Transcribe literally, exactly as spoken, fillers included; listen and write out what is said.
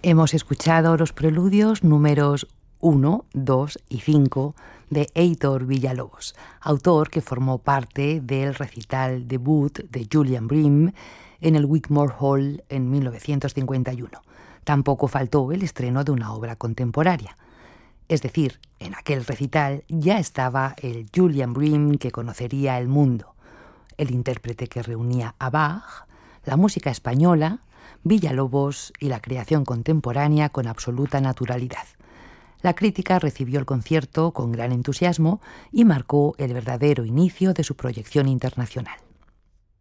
Hemos escuchado los preludios números uno, dos y cinco de Heitor Villa-Lobos, autor que formó parte del recital debut de Julian Bream en el Wigmore Hall en mil novecientos cincuenta y uno. Tampoco faltó el estreno de una obra contemporánea. Es decir, en aquel recital ya estaba el Julian Bream que conocería el mundo, el intérprete que reunía a Bach, la música española, Villa-Lobos y la creación contemporánea con absoluta naturalidad. La crítica recibió el concierto con gran entusiasmo y marcó el verdadero inicio de su proyección internacional.